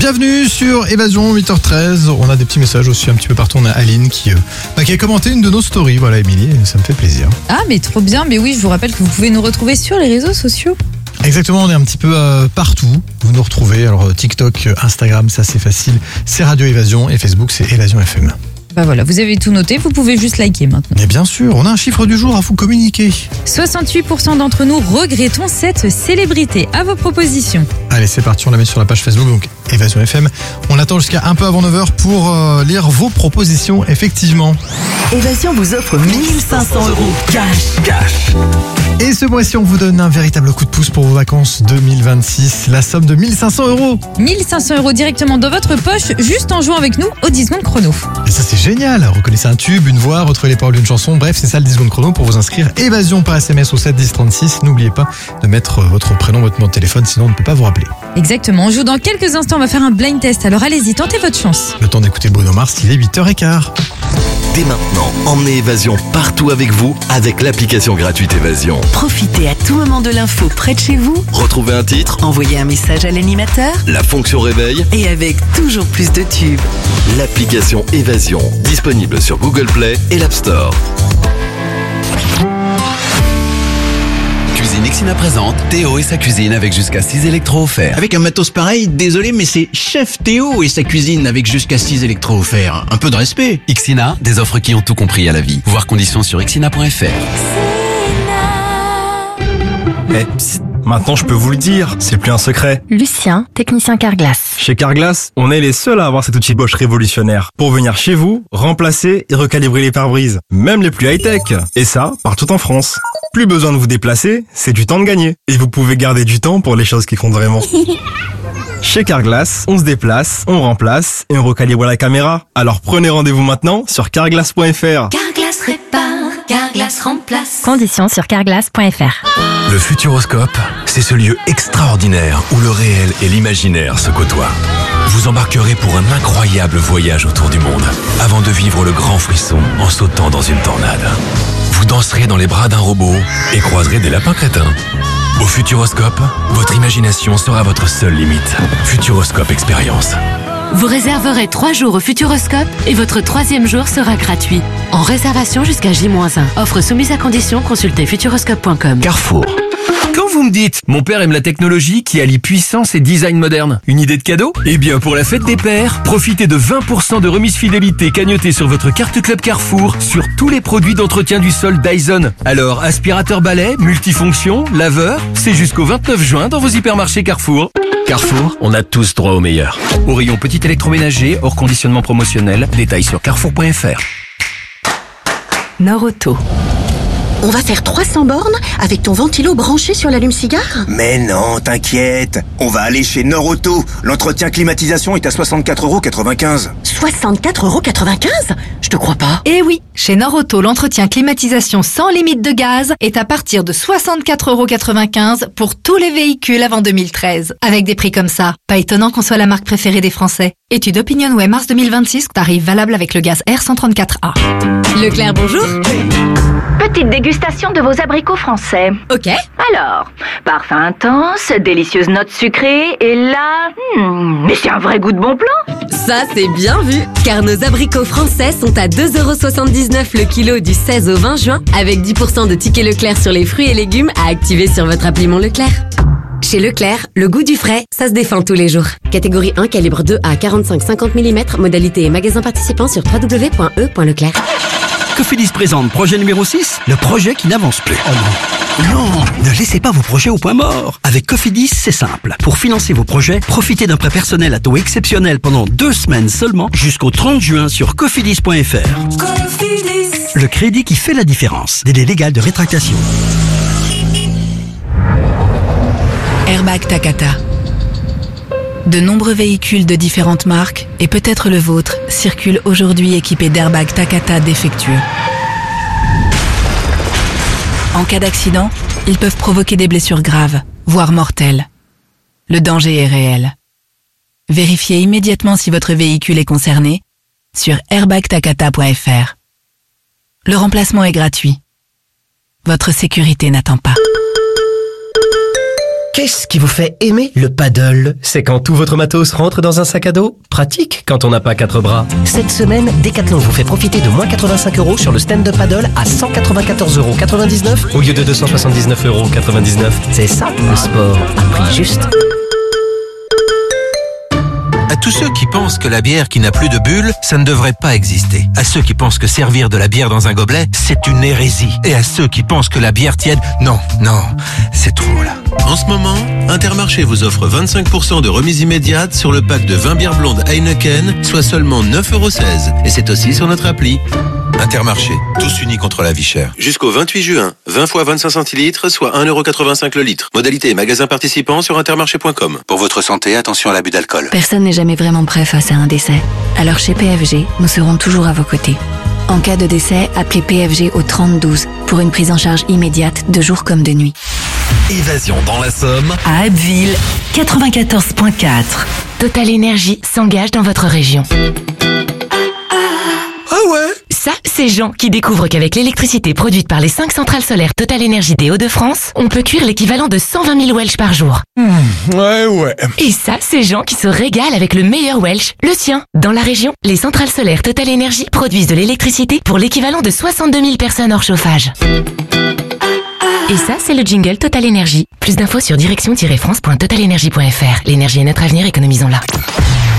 Bienvenue sur Évasion 8h13. On a des petits messages aussi un petit peu partout. On a Aline qui a commenté une de nos stories. Voilà, Émilie, ça me fait plaisir. Ah, mais trop bien. Mais oui, je vous rappelle que vous pouvez nous retrouver sur les réseaux sociaux. Exactement, on est un petit peu partout. Vous nous retrouvez. Alors TikTok, Instagram, ça c'est facile. C'est Radio Évasion et Facebook, c'est Évasion FM. Bah voilà, vous avez tout noté, vous pouvez juste liker maintenant. Mais bien sûr, on a un chiffre du jour à vous communiquer. 68% d'entre nous regrettons cette célébrité. À vos propositions. Allez, c'est parti, on la met sur la page Facebook, donc Évasion FM. On attend jusqu'à un peu avant 9h pour lire vos propositions, effectivement. Évasion vous offre 1500 € cash. Et ce mois-ci, on vous donne un véritable coup de pouce pour vos vacances 2026. La somme de 1500 €. 1500 € directement dans votre poche, juste en jouant avec nous au 10 secondes chrono. Et ça, c'est génial. Reconnaissez un tube, une voix, retrouvez les paroles d'une chanson. Bref, c'est ça le 10 secondes chrono pour vous inscrire. Évasion par SMS au 7 10 36. N'oubliez pas de mettre votre prénom, votre numéro de téléphone, sinon on ne peut pas vous rappeler. Exactement. On joue dans quelques instants. On va faire un blind test. Alors allez-y, tentez votre chance. Le temps d'écouter Bruno Mars, il est 8h15. Dès maintenant, emmenez Évasion partout avec vous avec l'application gratuite Évasion. Profitez à tout moment de l'info près de chez vous. Retrouvez un titre, Envoyez un message à l'animateur. la fonction réveil, Et avec toujours plus de tubes. l'application Évasion, disponible sur Google Play et l'App Store. Cuisine Ixina présente Théo et sa cuisine avec jusqu'à 6 électros offerts. Avec un matos pareil, désolé, mais c'est Chef Théo et sa cuisine avec jusqu'à 6 électros offerts. Un peu de respect. Ixina, des offres qui ont tout compris à la vie. Voir conditions sur ixina.fr. Maintenant je peux vous le dire, c'est plus un secret. Lucien, technicien Carglass. Chez Carglass, on est les seuls à avoir cet outil Bosch révolutionnaire pour venir chez vous, remplacer et recalibrer les pare-brises, même les plus high-tech. Et ça, partout en France. Plus besoin de vous déplacer, c'est du temps de gagner. Et vous pouvez garder du temps pour les choses qui comptent vraiment. Chez Carglass, on se déplace, on remplace et on recalibre la caméra. Alors prenez rendez-vous maintenant sur carglass.fr. Carglass répare, Carglass remplace. Conditions sur carglass.fr. Le Futuroscope, c'est ce lieu extraordinaire où le réel et l'imaginaire se côtoient. Vous embarquerez pour un incroyable voyage autour du monde avant de vivre le grand frisson en sautant dans une tornade. Vous danserez dans les bras d'un robot et croiserez des lapins crétins. Au Futuroscope, votre imagination sera votre seule limite. Futuroscope Expérience. Vous réserverez 3 jours au Futuroscope et votre 3e jour sera gratuit. En réservation jusqu'à J-1. Offre soumise à condition, consultez futuroscope.com. Carrefour. Quand vous me dites « Mon père aime la technologie qui allie puissance et design moderne », une idée de cadeau ? Eh bien, pour la fête des pères, profitez de 20% de remise fidélité cagnotée sur votre carte Club Carrefour sur tous les produits d'entretien du sol Dyson. Alors, aspirateur balai, multifonction, laveur, c'est jusqu'au 29 juin dans vos hypermarchés Carrefour. Carrefour, on a tous droit au meilleur. Au rayon petit électroménager, hors conditionnement promotionnel, détails sur carrefour.fr. Norauto. On va faire 300 bornes avec ton ventilo branché sur l'allume-cigare ? Mais non, t'inquiète. On va aller chez Norauto. L'entretien climatisation est à 64,95 €. 64,95 €? Je te crois pas. Eh oui, chez Norauto, l'entretien climatisation sans limite de gaz est à partir de 64,95 € pour tous les véhicules avant 2013. Avec des prix comme ça, pas étonnant qu'on soit la marque préférée des Français. Étude OpinionWay mars 2026, tarif valable avec le gaz R134A. Leclerc, bonjour. Petite dégustation de vos abricots français. Ok. Alors, parfum intense, délicieuse note sucrée, et là... mais c'est un vrai goût de bon plan. Ça, c'est bien vu, car nos abricots français sont à 2,79 € le kilo du 16 au 20 juin, avec 10% de tickets Leclerc sur les fruits et légumes à activer sur votre appli Mon Leclerc. Chez Leclerc, le goût du frais, ça se défend tous les jours. Catégorie 1, calibre 2 à 45-50 mm, modalité et magasin participant sur www.e.leclerc. Cofidis présente projet numéro 6, le projet qui n'avance plus. Oh non. Non, ne laissez pas vos projets au point mort. Avec Cofidis, c'est simple. Pour financer vos projets, profitez d'un prêt personnel à taux exceptionnel pendant 2 semaines seulement jusqu'au 30 juin sur cofidis.fr. Cofidis. Le crédit qui fait la différence. Délai légal de rétractation. Airbag Takata. De nombreux véhicules de différentes marques, et peut-être le vôtre, circulent aujourd'hui équipés d'airbags Takata défectueux. En cas d'accident, ils peuvent provoquer des blessures graves, voire mortelles. Le danger est réel. Vérifiez immédiatement si votre véhicule est concerné sur airbagtakata.fr. Le remplacement est gratuit. Votre sécurité n'attend pas. Qu'est-ce qui vous fait aimer le paddle? C'est quand tout votre matos rentre dans un sac à dos? Pratique quand on n'a pas 4 bras. Cette semaine, Decathlon vous fait profiter de moins 85 € sur le stand-up paddle à 194,99 € au lieu de 279,99 €. C'est ça, le sport à prix juste. À tous ceux qui pensent que la bière qui n'a plus de bulles, ça ne devrait pas exister. À ceux qui pensent que servir de la bière dans un gobelet, c'est une hérésie. Et à ceux qui pensent que la bière tiède, non, c'est trop là. En ce moment, Intermarché vous offre 25% de remise immédiate sur le pack de 20 bières blondes Heineken, soit seulement 9,16 €. Et c'est aussi sur notre appli. Intermarché, tous unis contre la vie chère. Jusqu'au 28 juin, 20 fois 25 centilitres, soit 1,85 € le litre. Modalité et magasin participant sur intermarché.com. Pour votre santé, attention à l'abus d'alcool. Personne n'est jamais vraiment prêt face à un décès. Alors chez PFG, nous serons toujours à vos côtés. En cas de décès, appelez PFG au 3012 pour une prise en charge immédiate de jour comme de nuit. Évasion dans la Somme. À Abbeville, 94.4. Total Énergie s'engage dans votre région. Ah ouais? Ça, c'est Jean qui découvre qu'avec l'électricité produite par les 5 centrales solaires Total Énergie des Hauts-de-France, on peut cuire l'équivalent de 120 000 Welsh par jour. Ouais. Et ça, c'est Jean qui se régale avec le meilleur Welsh, le sien. Dans la région, les centrales solaires Total Énergie produisent de l'électricité pour l'équivalent de 62 000 personnes hors chauffage. Et ça, c'est le jingle Total Énergie. Plus d'infos sur direction-france.totalenergie.fr. L'énergie est notre avenir, économisons-la.